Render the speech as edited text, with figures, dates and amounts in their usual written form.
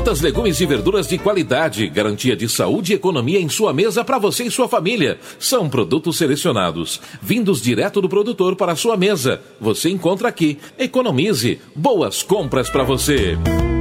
Frutas, legumes e verduras de qualidade, garantia de saúde e economia em sua mesa para você e sua família. São produtos selecionados, vindos direto do produtor para a sua mesa. Você encontra aqui. Economize. Boas compras para você.